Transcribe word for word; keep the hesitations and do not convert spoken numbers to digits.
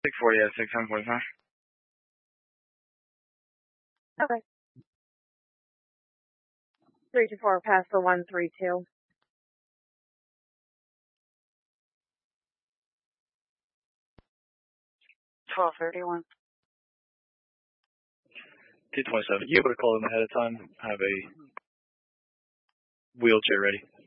six forty at six seven forty-five. Okay. three two four past the one three two. twelve thirty-one. two twenty-seven. You able to call them ahead of time? Have a wheelchair ready.